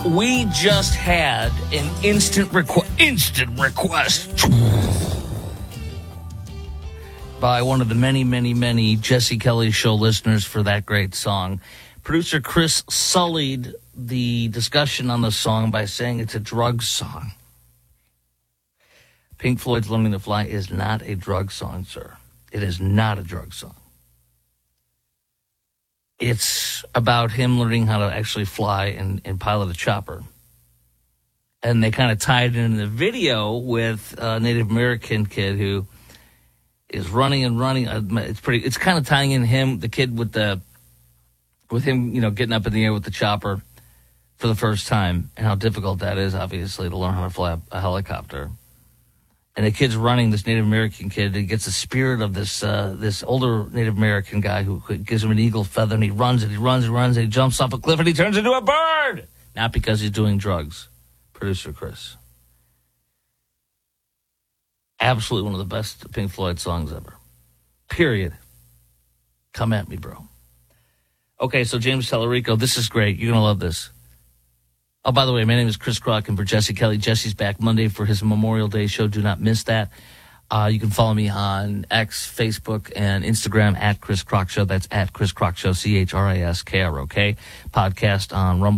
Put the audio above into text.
We just had an instant request by one of the many Jesse Kelly Show listeners for that great song. Producer Chris sullied the discussion on the song by saying it's a drug song. Pink Floyd's Learning to Fly is not a drug song, sir. It is not a drug song. It's about him learning how to actually fly and pilot a chopper. And they kind of tied in the video with a Native American kid who is running and running. It's kind of tying in him, the kid with him, getting up in the air with the chopper for the first time, and how difficult that is, obviously, to learn how to fly a helicopter. And the kid's running, this Native American kid, he gets the spirit of this older Native American guy who gives him an eagle feather, and he runs, and he jumps off a cliff, and he turns into a bird! Not because he's doing drugs. Producer Chris. Absolutely one of the best Pink Floyd songs ever. Period. Come at me, bro. Okay, so James Tallarico, this is great. You're going to love this. Oh, by the way, my name is Chris Crock, and for Jesse Kelly. Jesse's back Monday for his Memorial Day show. Do not miss that. You can follow me on X, Facebook, and Instagram at Chris Crock Show. That's at Chris Crock Show, ChrisKrock. Podcast on Rumble.